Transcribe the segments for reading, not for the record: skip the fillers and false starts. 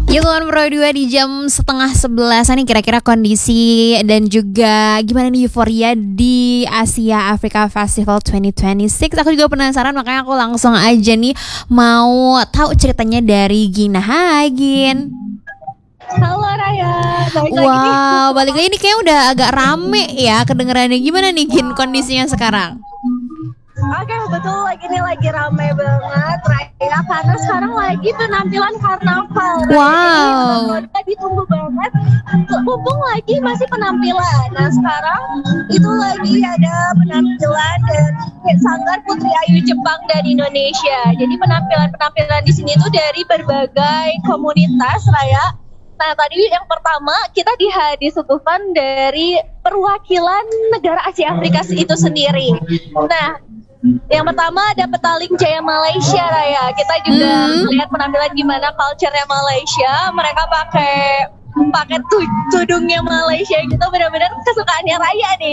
Ya teman Pro 2 di jam setengah 11 nih kira-kira kondisi dan juga gimana nih euforia di Asia Africa Festival 2026. Aku juga penasaran, makanya aku langsung aja nih mau tahu ceritanya dari Gina. Hai Gin. Halo Raya, balik lagi nih. Wow, balik lagi nih kayaknya udah agak rame ya kedengerannya. Gimana nih Gin kondisinya sekarang? Oke, betul lagi rame banget Raya, karena sekarang lagi penampilan karnaval. Wow. Jadi ditunggu banget, mumpung lagi masih penampilan. Nah sekarang itu lagi ada penampilan dari Sanggar Putri Ayu Jepang dan Indonesia. Jadi penampilan di sini tuh dari berbagai komunitas Raya. Nah tadi yang pertama kita disuguhkan dari perwakilan negara Asia Afrika itu sendiri. Nah yang pertama ada Petaling Jaya Malaysia Raya. Kita juga lihat penampilan gimana culture-nya Malaysia. Mereka pakai tudungnya Malaysia gitu, benar-benar kesukaannya Raya nih.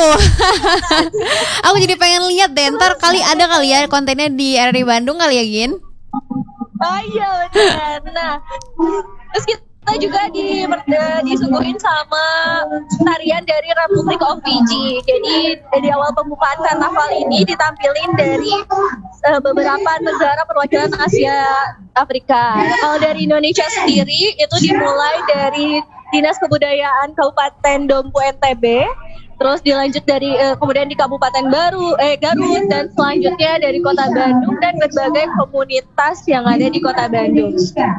Aku jadi pengen lihat deh. Ntar kali ya kontennya di RRI Bandung kali ya Gin. Oh iya benar. Nah terus kita juga disuguhin sama tarian dari Republic of Fiji. Jadi di awal pembukaan karnaval ini ditampilin dari beberapa negara perwakilan Asia Afrika. Kalau dari Indonesia sendiri itu dimulai dari Dinas Kebudayaan Kabupaten Dompu NTB. Terus dilanjut dari kemudian di Kabupaten Garut, dan selanjutnya dari Kota Bandung dan berbagai komunitas yang ada di Kota Bandung.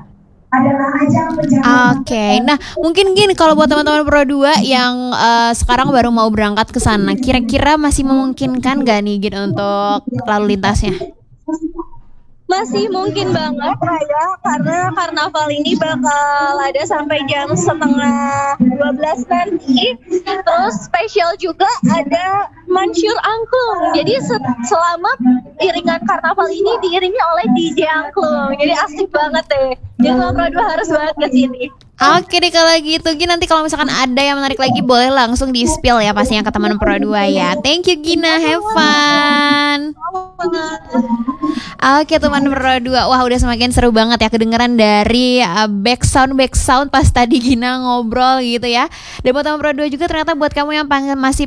Oke, nah mungkin gini, kalau buat teman-teman Pro 2 yang sekarang baru mau berangkat ke sana, kira-kira masih memungkinkan gak nih Gin untuk lalu lintasnya? Masih mungkin banget Raya, karena karnaval ini bakal ada sampai jam setengah 12 nanti. Terus spesial juga ada Mansur Angklung. Jadi selama iringan karnaval ini diiringi oleh DJ Angklung. Jadi asik banget deh. Jadi Pro 2 harus banget ke sini. Oke deh kalau gitu Gin, nanti kalau misalkan ada yang menarik lagi boleh langsung di spill ya pastinya ke teman Pro 2 ya. Thank you Gina, have fun. Oke teman Pro 2, wah udah semakin seru banget ya kedengeran dari back sound pas tadi Gina ngobrol gitu ya. Dan buat teman Pro 2 juga, ternyata buat kamu yang masih